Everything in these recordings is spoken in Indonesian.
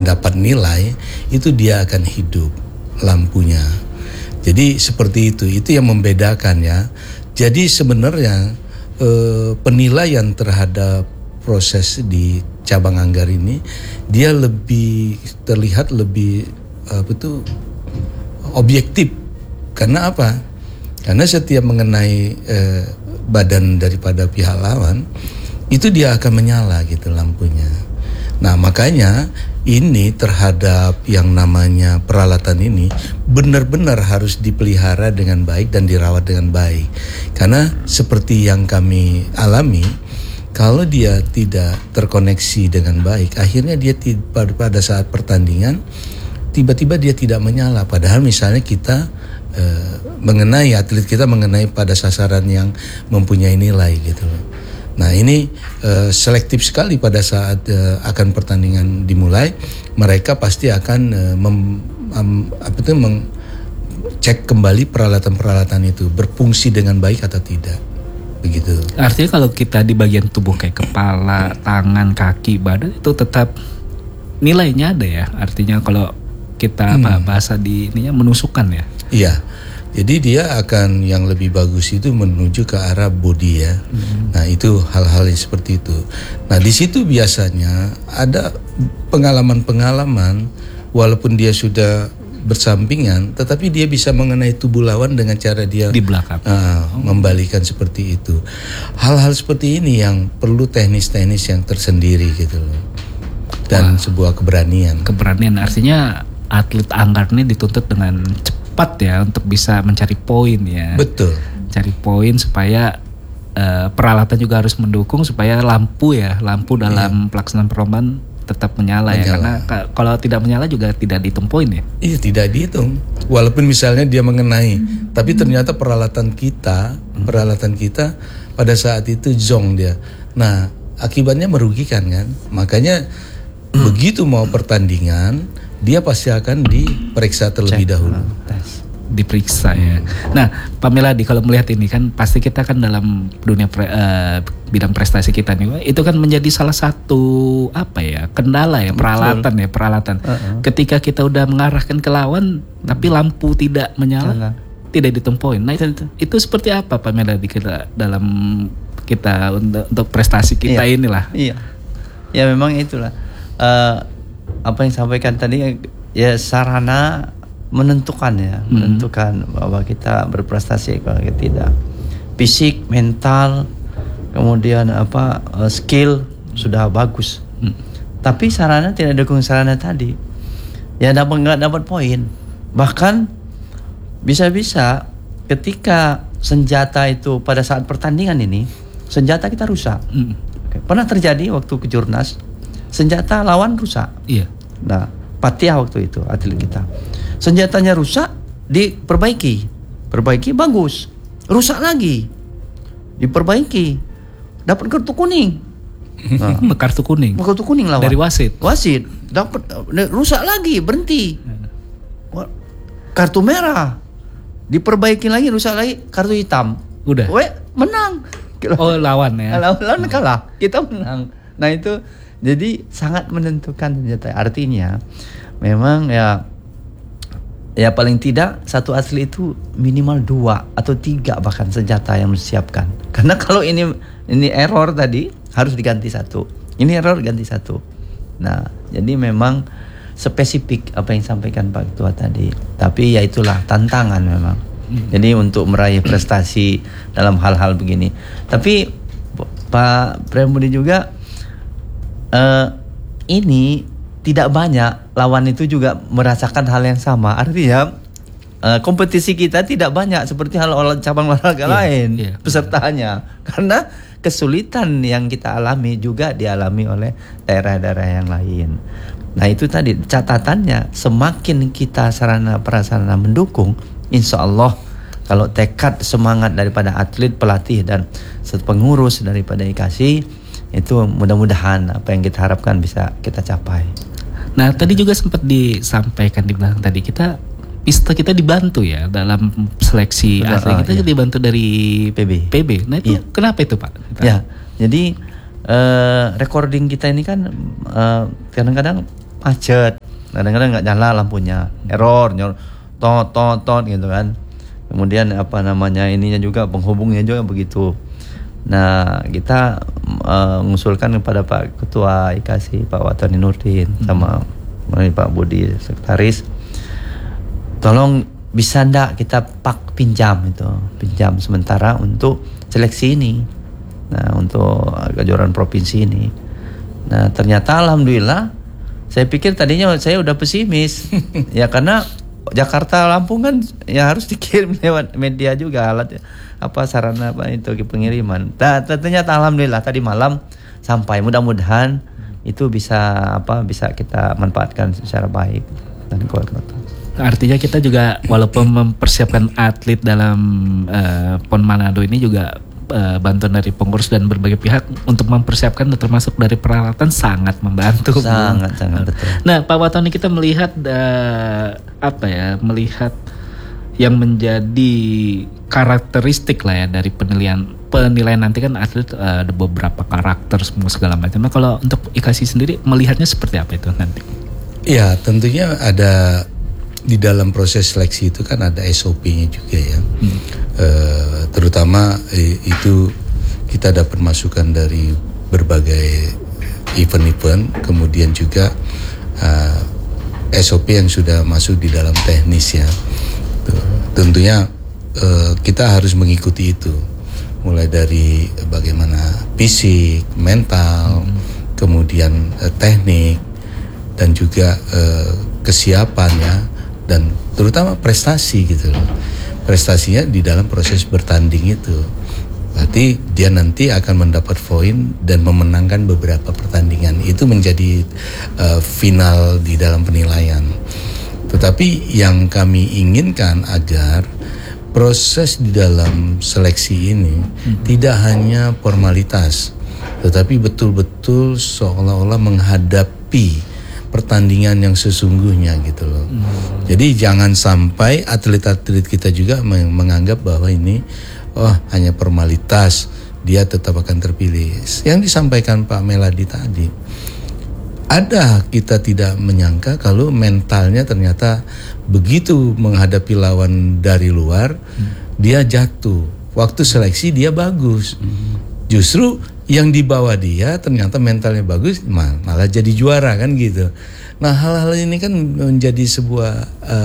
dapat nilai, itu dia akan hidup lampunya. Jadi seperti itu yang membedakan ya. Jadi sebenarnya penilaian terhadap proses di cabang Anggar ini dia lebih terlihat lebih objektif. Karena apa? Karena setiap mengenai badan daripada pihak lawan itu dia akan menyala gitu lampunya. Nah makanya ini terhadap yang namanya peralatan ini benar-benar harus dipelihara dengan baik dan dirawat dengan baik. Karena seperti yang kami alami, kalau dia tidak terkoneksi dengan baik, akhirnya dia pada saat pertandingan tiba-tiba dia tidak menyala. Padahal misalnya kita mengenai atlet kita mengenai pada sasaran yang mempunyai nilai gitu loh. Nah ini selektif sekali pada saat akan pertandingan dimulai, mereka pasti akan cek kembali peralatan-peralatan itu berfungsi dengan baik atau tidak, begitu. Artinya kalau kita di bagian tubuh kayak kepala, tangan, kaki, badan itu tetap nilainya ada ya. Artinya kalau kita bahasa di ininya menusukkan ya. Iya. Jadi dia akan yang lebih bagus itu menuju ke arah body ya. Nah itu hal-hal yang seperti itu. Nah di situ biasanya ada pengalaman-pengalaman walaupun dia sudah bersampingan, tetapi dia bisa mengenai tubuh lawan dengan cara dia di belakang membalikan seperti itu. Hal-hal seperti ini yang perlu teknis-teknis yang tersendiri gitu loh. Dan sebuah keberanian. Keberanian artinya atlet Anggar ini dituntut dengan cepat ya untuk bisa mencari poin ya. Betul. Cari poin supaya peralatan juga harus mendukung supaya lampu dalam pelaksanaan perlombaan tetap menyala ya. Karena kalau tidak menyala juga tidak dihitung poin ya. Iya tidak dihitung. Walaupun misalnya dia mengenai, tapi ternyata peralatan kita pada saat itu zong dia. Nah akibatnya merugikan kan. Makanya begitu mau pertandingan dia pasti akan diperiksa terlebih dahulu. Diperiksa ya. Nah, Pak Meladi kalau melihat ini kan pasti kita kan dalam dunia bidang prestasi kita nih, itu kan menjadi salah satu kendala ya, peralatan. Ketika kita udah mengarahkan ke lawan, tapi lampu tidak menyala, tidak dihitung poin. Nah itu seperti apa Pak Meladi kita dalam kita untuk prestasi kita inilah. Iya. Ya memang itulah. Apa yang sampaikan tadi ya sarana menentukan bahwa kita berprestasi atau tidak. Fisik, mental, kemudian skill sudah bagus. Tapi sarana tidak dukung sarana tadi. Ya nggak dapat poin. Bahkan bisa-bisa ketika senjata itu pada saat pertandingan ini senjata kita rusak. Pernah terjadi waktu ke Jurnas. Senjata lawan rusak. Iya. Nah, Patiah waktu itu atlet kita. Senjatanya rusak, diperbaiki. Perbaiki bagus. Rusak lagi. Diperbaiki. Dapat kartu kuning. Nah, kartu kuning lawan. Dari wasit. Dapat rusak lagi, berhenti. Kartu merah. Diperbaiki lagi, rusak lagi, kartu hitam. Udah. Menang. Oh, lawan ya. Lawan kalah. Kita menang. Nah, itu jadi sangat menentukan senjata. Artinya memang ya paling tidak satu atlet itu minimal 2 atau 3 bahkan senjata yang disiapkan. Karena kalau ini error tadi harus diganti 1. Ini error ganti 1. Nah, jadi memang spesifik apa yang disampaikan Pak Ketua tadi. Tapi ya itulah tantangan memang. Jadi untuk meraih prestasi dalam hal-hal begini. Tapi Pak Premudi juga ini tidak banyak lawan itu juga merasakan hal yang sama. Artinya kompetisi kita tidak banyak seperti cabang olahraga lain pesertanya, karena kesulitan yang kita alami juga dialami oleh daerah-daerah yang lain. Nah itu tadi catatannya, semakin kita sarana prasarana mendukung, insya Allah kalau tekad semangat daripada atlet, pelatih dan pengurus daripada IKASI, itu mudah-mudahan apa yang kita harapkan bisa kita capai. Nah tadi juga sempat disampaikan di belakang tadi pista kita dibantu ya dalam seleksi atlet kita dibantu dari PB. Nah itu kenapa itu Pak? Ya jadi recording kita ini kan kadang-kadang macet kadang-kadang nggak nyala lampunya, error, tot gitu kan. Kemudian apa namanya ininya juga, penghubungnya juga begitu. Nah, kita mengusulkan kepada Pak Ketua IKASI Pak Watoni Nurdin sama Pak Budi Sekretaris, tolong bisa ndak kita pinjam sementara untuk seleksi ini. Nah, untuk kejuaraan provinsi ini. Nah, ternyata alhamdulillah, saya pikir tadinya saya udah pesimis. Ya karena Jakarta Lampung kan ya harus dikirim lewat media juga alat sarana itu pengiriman. Ternyata alhamdulillah tadi malam sampai, mudah-mudahan itu bisa kita manfaatkan secara baik dan kuat. Artinya kita juga walaupun mempersiapkan atlet dalam PON Manado ini juga bantuan dari pengurus dan berbagai pihak untuk mempersiapkan, termasuk dari peralatan, sangat membantu. Sangat betul. Nah, Pak Watoni, kita melihat melihat yang menjadi karakteristik lah ya dari penilaian nanti kan atlet ada beberapa karakter semua segala macam. Nah, kalau untuk IKASI sendiri melihatnya seperti apa itu nanti? Ya, tentunya ada di dalam proses seleksi itu kan ada SOP-nya juga ya. Terutama itu kita dapat masukan dari berbagai event-event, kemudian juga SOP yang sudah masuk di dalam teknis ya. Tentunya kita harus mengikuti itu, mulai dari bagaimana fisik, mental, kemudian teknik, dan juga kesiapan ya, dan terutama prestasi gitu loh. Prestasinya di dalam proses bertanding itu. Berarti dia nanti akan mendapat poin dan memenangkan beberapa pertandingan. Itu menjadi final di dalam penilaian. Tetapi yang kami inginkan agar proses di dalam seleksi ini tidak hanya formalitas, tetapi betul-betul seolah-olah menghadapi pertandingan yang sesungguhnya gitu loh. Jadi jangan sampai atlet-atlet kita juga menganggap bahwa ini hanya formalitas, dia tetap akan terpilih. Yang disampaikan Pak Meladi tadi, ada kita tidak menyangka kalau mentalnya ternyata begitu menghadapi lawan dari luar, dia jatuh. Waktu seleksi dia bagus. Justru yang dibawa dia ternyata mentalnya bagus, malah jadi juara kan gitu. Nah, hal-hal ini kan menjadi sebuah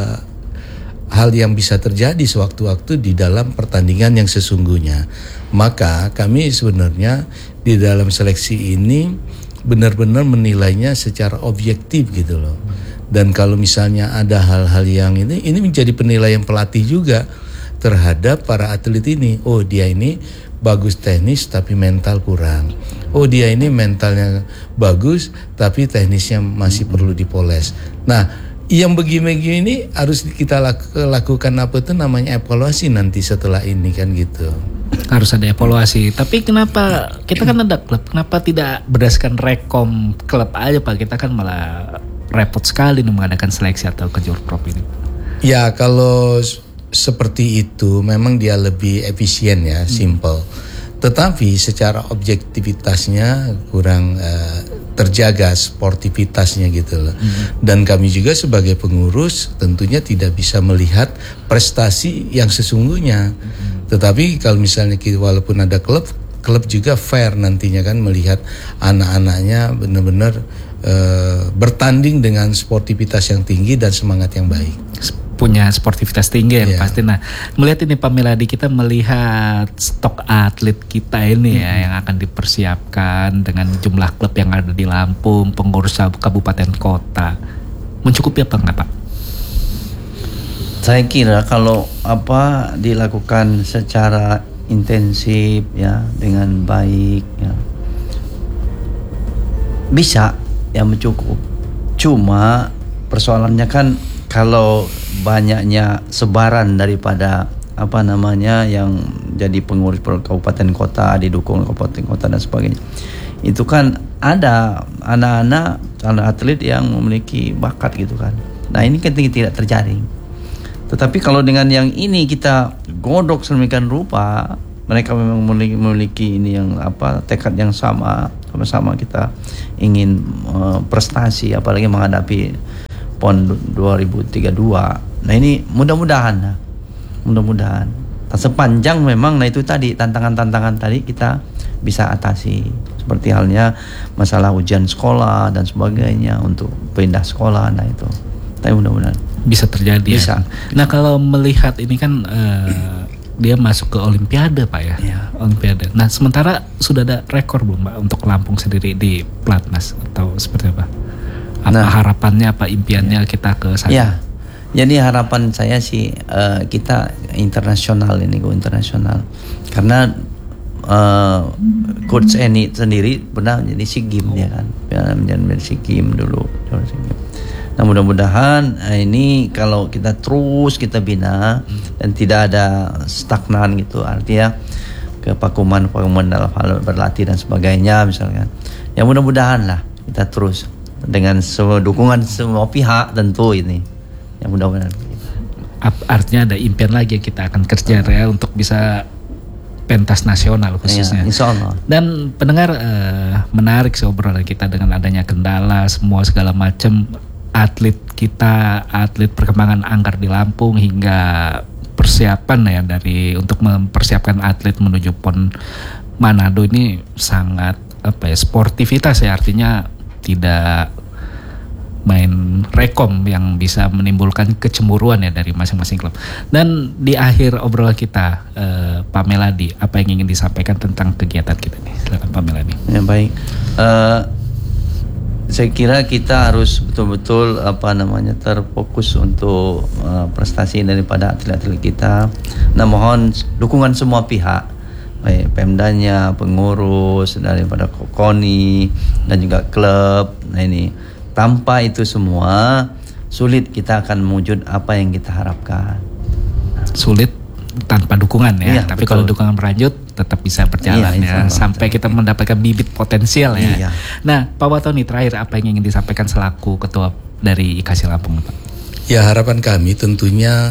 hal yang bisa terjadi sewaktu-waktu di dalam pertandingan yang sesungguhnya. Maka kami sebenarnya di dalam seleksi ini benar-benar menilainya secara objektif gitu loh. Dan kalau misalnya ada hal-hal yang ini menjadi penilaian pelatih juga terhadap para atlet ini. Oh, dia ini bagus teknis tapi mental kurang. Oh, dia ini mentalnya bagus tapi teknisnya masih perlu dipoles. Nah, yang begini-begini ini harus kita lakukan namanya evaluasi nanti setelah ini kan gitu. Harus ada evaluasi. Tapi kenapa kita kan ada klub, kenapa tidak berdasarkan rekom klub aja Pak? Kita kan malah repot sekali mengadakan seleksi atau kejurprop ini. Ya, kalau seperti itu memang dia lebih efisien ya, simple. Tetapi secara objektivitasnya kurang terjaga, sportivitasnya gitu loh. Dan kami juga sebagai pengurus tentunya tidak bisa melihat prestasi yang sesungguhnya. Tetapi kalau misalnya walaupun ada klub juga fair nantinya kan melihat anak-anaknya benar-benar bertanding dengan sportivitas yang tinggi dan semangat yang baik. Punya sportivitas tinggi yang pasti. Nah, melihat ini Pak Meladi, kita melihat stok atlet kita ini ya yang akan dipersiapkan dengan jumlah klub yang ada di Lampung, pengurus kabupaten kota, mencukupi apa enggak Pak? Saya kira kalau dilakukan secara intensif ya, dengan baik ya, bisa ya mencukup. Cuma persoalannya kan kalau banyaknya sebaran daripada yang jadi pengurus kabupaten kota, didukung kabupaten kota dan sebagainya, itu kan ada anak-anak atlet yang memiliki bakat gitu kan. Nah, ini kan tidak terjaring. Tetapi kalau dengan yang ini kita godok sedemikian rupa, mereka memang memiliki ini yang tekad yang sama kita ingin prestasi, apalagi menghadapi PON 2032. Nah ini mudah-mudahan sepanjang memang itu tadi tantangan-tantangan tadi kita bisa atasi, seperti halnya masalah ujian sekolah dan sebagainya untuk pindah sekolah. Nah itu tapi mudah-mudahan bisa terjadi bisa. Ya. Nah kalau melihat ini kan dia masuk ke Olimpiade Pak ya. Olimpiade. Nah sementara sudah ada rekor belum Pak untuk Lampung sendiri di Platnas atau seperti apa? Apa harapannya, apa impiannya kita ke sana? Ya, jadi harapan saya sih kita internasional karena Coach Eni sendiri pernah menjadi SEA Games dia kan, menjadi SEA Games dulu. Nah mudah-mudahan ini kalau kita terus kita bina dan tidak ada stagnan gitu, artinya kepakuman dalam hal berlatih dan sebagainya misalkan. Ya mudah-mudahan lah kita terus dengan dukungan semua pihak tentu ini. Ya mudah-mudahan. Artinya ada impian lagi yang kita akan kejar ya untuk bisa pentas nasional khususnya. Ya, insya Allah. Dan pendengar menarik sih obrolan kita dengan adanya kendala semua segala macam atlet kita, atlet perkembangan anggar di Lampung hingga persiapan ya untuk mempersiapkan atlet menuju PON Manado ini sangat sportivitas ya, artinya tidak main rekom yang bisa menimbulkan kecemburuan ya dari masing-masing klub. Dan di akhir obrolan kita Pak Meladi, apa yang ingin disampaikan tentang kegiatan kita nih? Silakan Pak Meladi. Ya baik. Saya kira kita harus betul-betul terfokus untuk prestasi daripada atlet-atlet kita. Nah mohon dukungan semua pihak, baik Pemdanya, pengurus daripada KONI dan juga klub. Nah ini tanpa itu semua sulit kita akan mewujud apa yang kita harapkan. Sulit tanpa dukungan ya, tapi betul. Kalau dukungan berlanjut tetap bisa berjalan ya sampai kita mendapatkan bibit potensial ya. Iya. Nah, Pak Watoni terakhir apa yang ingin disampaikan selaku ketua dari IKASI Lampung, Pak? Ya harapan kami tentunya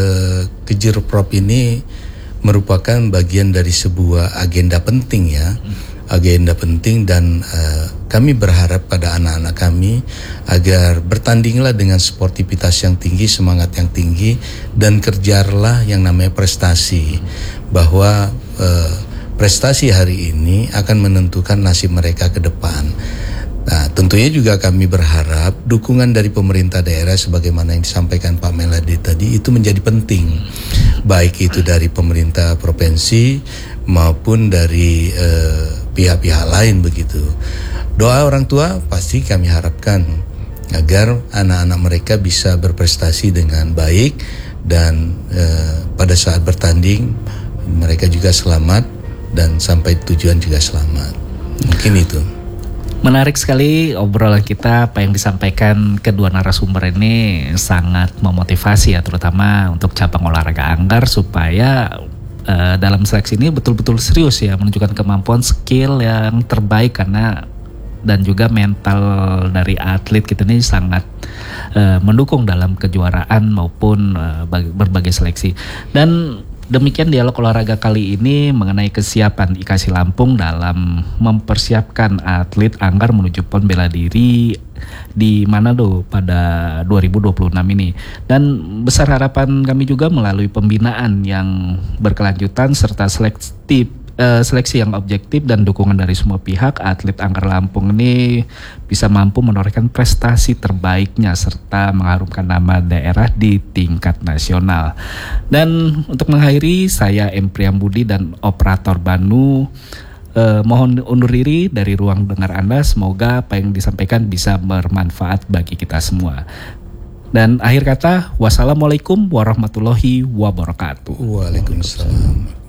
Kejirprop ini merupakan bagian dari sebuah agenda penting ya. Agenda penting dan kami berharap pada anak-anak kami agar bertandinglah dengan sportivitas yang tinggi, semangat yang tinggi, dan kejarlah yang namanya prestasi, bahwa prestasi hari ini akan menentukan nasib mereka ke depan. Nah tentunya juga kami berharap dukungan dari pemerintah daerah sebagaimana yang disampaikan Pak Meladi tadi itu menjadi penting, baik itu dari pemerintah provinsi maupun dari pihak-pihak lain begitu. Doa orang tua pasti kami harapkan agar anak-anak mereka bisa berprestasi dengan baik dan pada saat bertanding mereka juga selamat dan sampai tujuan juga selamat. Mungkin itu. Menarik sekali obrolan kita, apa yang disampaikan kedua narasumber ini sangat memotivasi ya, terutama untuk cabang olahraga anggar supaya dalam seleksi ini betul-betul serius ya, menunjukkan kemampuan skill yang terbaik karena dan juga mental dari atlet kita ini sangat mendukung dalam kejuaraan maupun berbagai seleksi. Dan demikian dialog olahraga kali ini mengenai kesiapan IKASI Lampung dalam mempersiapkan atlet anggar menuju PON bela diri di Manado pada 2026 ini. Dan besar harapan kami juga melalui pembinaan yang berkelanjutan serta seleksi yang objektif dan dukungan dari semua pihak, atlet anggar Lampung ini bisa mampu menorehkan prestasi terbaiknya serta mengharumkan nama daerah di tingkat nasional. Dan untuk mengakhiri, saya M. Priambudi dan operator Banu mohon undur diri dari ruang dengar Anda. Semoga apa yang disampaikan bisa bermanfaat bagi kita semua. Dan akhir kata, wassalamualaikum warahmatullahi wabarakatuh. Waalaikumsalam.